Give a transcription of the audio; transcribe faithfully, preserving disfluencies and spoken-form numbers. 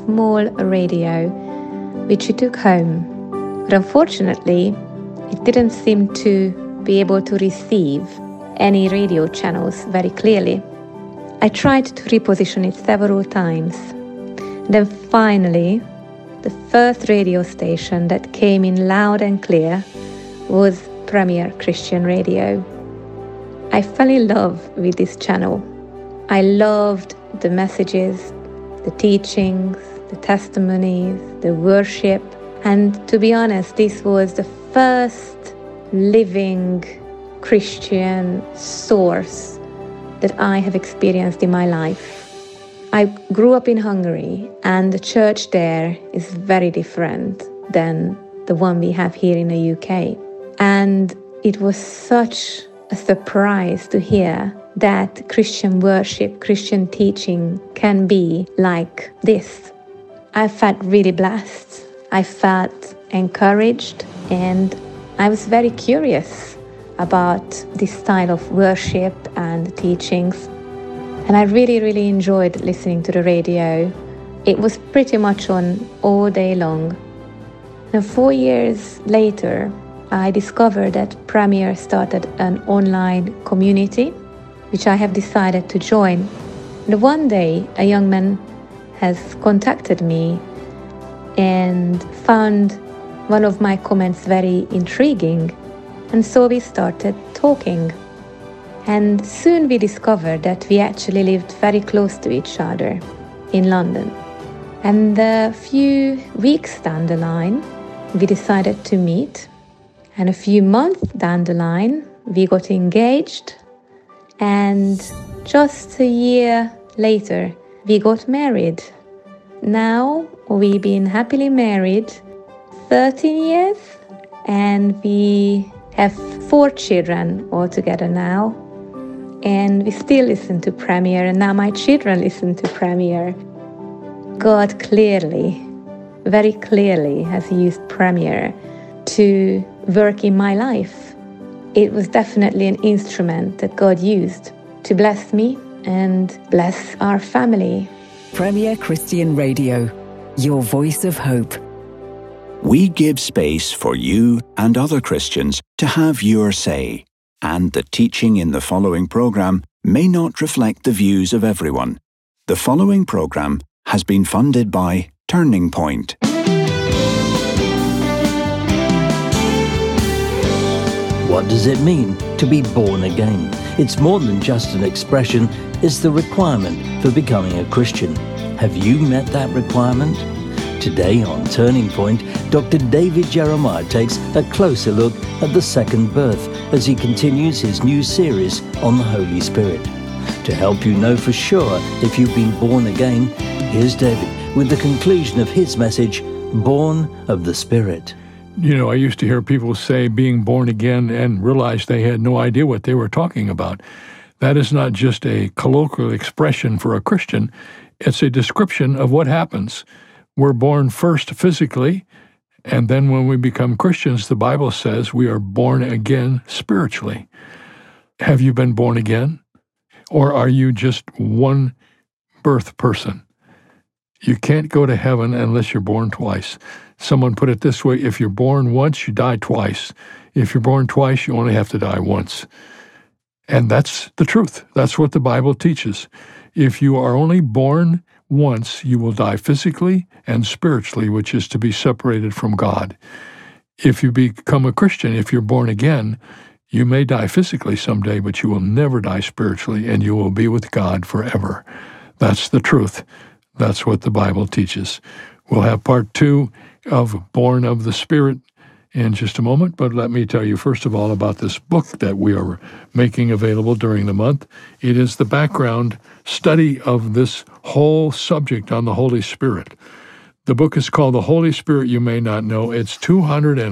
small radio, which we took home. But unfortunately, it didn't seem to be able to receive any radio channels very clearly. I tried to reposition it several times. Then finally, the first radio station that came in loud and clear was Premier Christian Radio. I fell in love with this channel. I loved the messages, the teachings, the testimonies, the worship, and to be honest, this was the first living Christian source that I have experienced in my life. I grew up in Hungary, and the church there is very different than the one we have here in the U K. And it was such a surprise to hear that Christian worship, Christian teaching can be like this. I felt really blessed. I felt encouraged, and I was very curious about this style of worship and teachings. And I really, really enjoyed listening to the radio. It was pretty much on all day long. Now, four years later, I discovered that Premier started an online community, which I have decided to join. And one day, a young man has contacted me and found one of my comments very intriguing. And so we started talking. And soon we discovered that we actually lived very close to each other in London. And a few weeks down the line, we decided to meet. And a few months down the line, we got engaged. And just a year later, we got married. Now we've been happily married thirteen years, and we have four children altogether now. And we still listen to Premier, and now my children listen to Premier. God clearly, very clearly has used Premier to work in my life. It was definitely an instrument that God used to bless me and bless our family. Premier Christian Radio, your voice of hope. We give space for you and other Christians to have your say, and the teaching in the following program may not reflect the views of everyone. The following program has been funded by Turning Point. What does it mean to be born again? It's more than just an expression, it's the requirement for becoming a Christian. Have you met that requirement? Today on Turning Point, Doctor David Jeremiah takes a closer look at the second birth as he continues his new series on the Holy Spirit. To help you know for sure if you've been born again, here's David with the conclusion of his message, Born of the Spirit. You know, I used to hear people say being born again and realize they had no idea what they were talking about. That is not just a colloquial expression for a Christian. It's a description of what happens. We're born first physically, and then when we become Christians, the Bible says we are born again spiritually. Have you been born again? Or are you just one birth person? You can't go to heaven unless you're born twice. Someone put it this way, if you're born once, you die twice. If you're born twice, you only have to die once. And that's the truth. That's what the Bible teaches. If you are only born once, you will die physically and spiritually, which is to be separated from God. If you become a Christian, if you're born again, you may die physically someday, but you will never die spiritually, and you will be with God forever. That's the truth. That's what the Bible teaches. We'll have part two of Born of the Spirit in just a moment, but let me tell you first of all about this book that we are making available during the month. It is the background study of this whole subject on the Holy Spirit. The book is called The Holy Spirit You May Not Know. It's two hundred